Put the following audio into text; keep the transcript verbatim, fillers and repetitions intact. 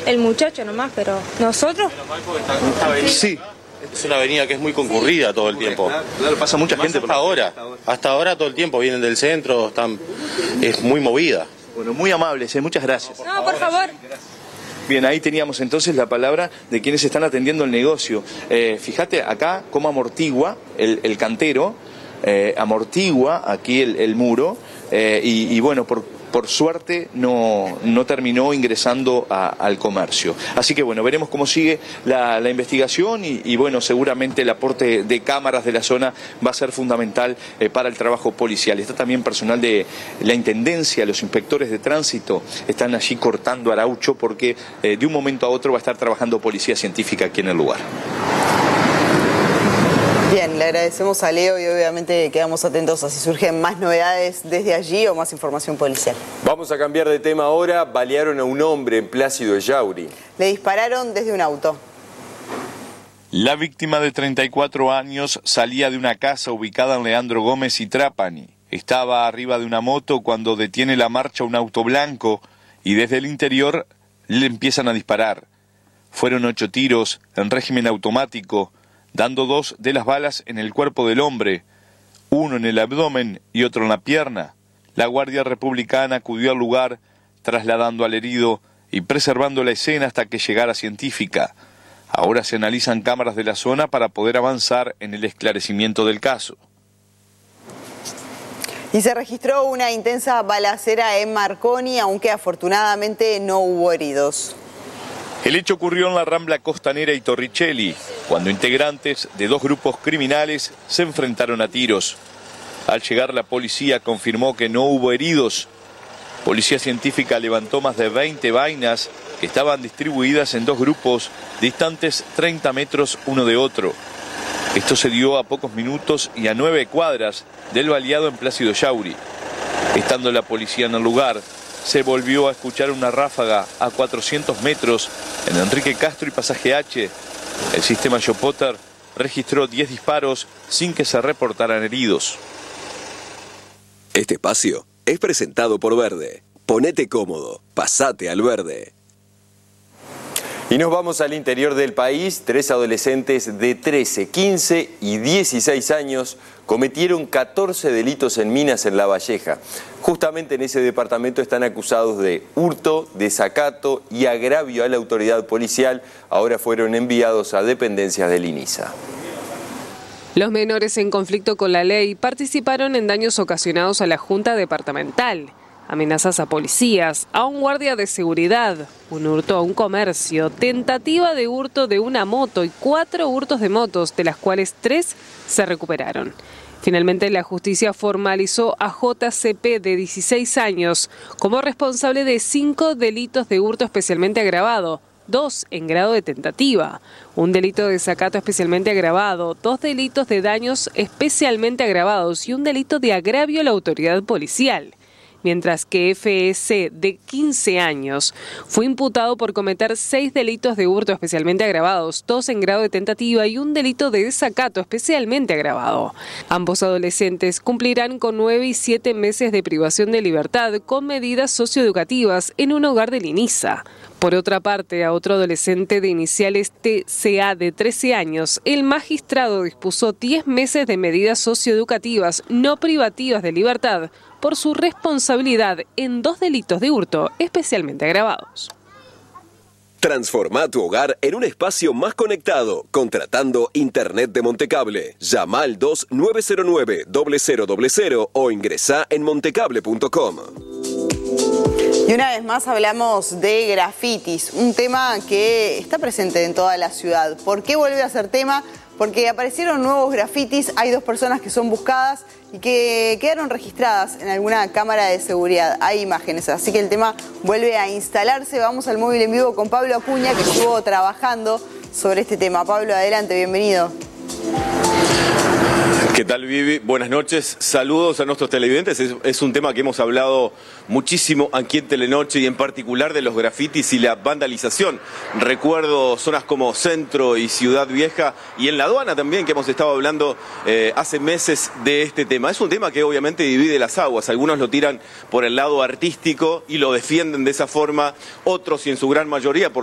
el muchacho nomás, pero nosotros... Sí. Es una avenida que es muy concurrida todo el tiempo. Claro, pasa mucha gente. Hasta ahora, hasta ahora todo el tiempo vienen del centro, están, es muy movida. Bueno, muy amables, ¿eh? Muchas gracias. No, por favor. Bien, ahí teníamos entonces la palabra de quienes están atendiendo el negocio. Eh, fíjate acá cómo amortigua el, el cantero, eh, amortigua aquí el, el muro, eh, y, y bueno, por... por suerte no, no terminó ingresando a, al comercio. Así que bueno, veremos cómo sigue la, la investigación y, y bueno, seguramente el aporte de cámaras de la zona va a ser fundamental eh, para el trabajo policial. Está también personal de la Intendencia, los inspectores de tránsito están allí cortando araucho porque eh, de un momento a otro va a estar trabajando policía científica aquí en el lugar. Bien, le agradecemos a Leo y obviamente quedamos atentos a si surgen más novedades desde allí o más información policial. Vamos a cambiar de tema ahora. Balearon a un hombre en Plácido Ellauri. Le dispararon desde un auto. La víctima de treinta y cuatro años salía de una casa ubicada en Leandro Gómez y Trapani. Estaba arriba de una moto cuando detiene la marcha un auto blanco y desde el interior le empiezan a disparar. Fueron ocho tiros en régimen automático, dando dos de las balas en el cuerpo del hombre, uno en el abdomen y otro en la pierna. La Guardia Republicana acudió al lugar, trasladando al herido y preservando la escena hasta que llegara científica. Ahora se analizan cámaras de la zona para poder avanzar en el esclarecimiento del caso. Y se registró una intensa balacera en Marconi, aunque afortunadamente no hubo heridos. El hecho ocurrió en la Rambla Costanera y Torricelli, cuando integrantes de dos grupos criminales se enfrentaron a tiros. Al llegar la policía confirmó que no hubo heridos. Policía Científica levantó más de veinte vainas que estaban distribuidas en dos grupos distantes treinta metros uno de otro. Esto se dio a pocos minutos y a nueve cuadras del baleado en Plácido Ellauri. Estando la policía en el lugar, se volvió a escuchar una ráfaga a cuatrocientos metros en Enrique Castro y Pasaje H. El sistema Jopotter registró diez disparos sin que se reportaran heridos. Este espacio es presentado por Verde. Ponete cómodo, pasate al Verde. Y nos vamos al interior del país. Tres adolescentes de trece, quince y dieciséis años cometieron catorce delitos en Minas en La Valleja. Justamente en ese departamento están acusados de hurto, desacato y agravio a la autoridad policial. Ahora fueron enviados a dependencias del INISA. Los menores en conflicto con la ley participaron en daños ocasionados a la Junta Departamental, amenazas a policías, a un guardia de seguridad, un hurto a un comercio, tentativa de hurto de una moto y cuatro hurtos de motos, de las cuales tres se recuperaron. Finalmente, la justicia formalizó a J C P, de dieciséis años, como responsable de cinco delitos de hurto especialmente agravado, dos en grado de tentativa, un delito de desacato especialmente agravado, dos delitos de daños especialmente agravados y un delito de agravio a la autoridad policial. Mientras que F S, de quince años, fue imputado por cometer seis delitos de hurto especialmente agravados, dos en grado de tentativa y un delito de desacato especialmente agravado. Ambos adolescentes cumplirán con nueve y siete meses de privación de libertad con medidas socioeducativas en un hogar del INISA. Por otra parte, a otro adolescente de iniciales T C A de trece años, el magistrado dispuso diez meses de medidas socioeducativas no privativas de libertad por su responsabilidad en dos delitos de hurto especialmente agravados. Transforma tu hogar en un espacio más conectado, contratando Internet de Montecable. Llama al dos nueve cero nueve, cero cero cero cero o ingresa en montecable punto com. Y una vez más hablamos de grafitis, un tema que está presente en toda la ciudad. ¿Por qué vuelve a ser tema? Porque aparecieron nuevos grafitis, hay dos personas que son buscadas y que quedaron registradas en alguna cámara de seguridad. Hay imágenes, así que el tema vuelve a instalarse. Vamos al móvil en vivo con Pablo Acuña, que estuvo trabajando sobre este tema. Pablo, adelante, bienvenido. ¿Qué tal, Vivi? Buenas noches. Saludos a nuestros televidentes. Es, es un tema que hemos hablado muchísimo aquí en Telenoche y en particular de los grafitis y la vandalización. Recuerdo zonas como Centro y Ciudad Vieja y en la aduana también, que hemos estado hablando eh, hace meses de este tema. Es un tema que obviamente divide las aguas. Algunos lo tiran por el lado artístico y lo defienden de esa forma. Otros, y en su gran mayoría, por